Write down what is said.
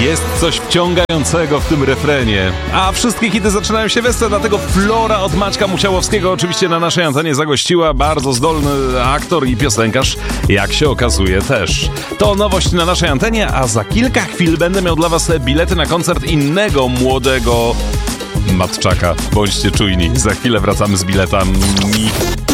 Jest coś wciągającego w tym refrenie. A wszystkie hity zaczynają się wesele, dlatego Flora od Maćka Musiałowskiego oczywiście na naszej antenie zagościła. Bardzo zdolny aktor i piosenkarz, jak się okazuje też. To nowość na naszej antenie, a za kilka chwil będę miał dla was bilety na koncert innego młodego Matczaka. Bądźcie czujni, za chwilę wracamy z biletami.